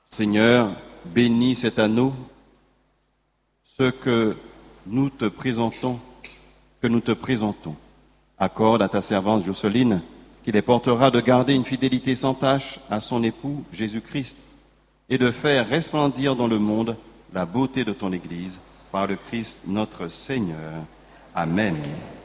Seigneur, bénis cet anneau, ce que nous te présentons, Accorde à ta servante Jocelyne qui les portera de garder une fidélité sans tache à son époux Jésus-Christ et de faire resplendir dans le monde la beauté de ton Église par le Christ notre Seigneur. Amen.